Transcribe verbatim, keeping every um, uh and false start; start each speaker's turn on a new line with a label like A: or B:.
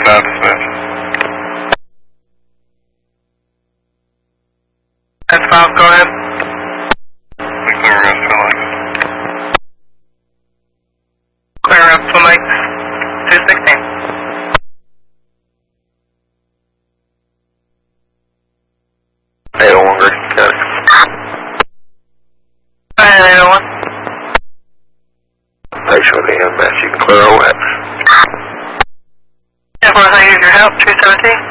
A: now dispatch.
B: That's five, go ahead.
A: We clear rest for lights.
B: Clear up for lights, two sixteen.
A: eight oh one, Greg, got it.
B: Go ahead, eight oh one.
A: Make sure the M S, you can clear our wet.
B: Yeah, for I use your help, two seventeen.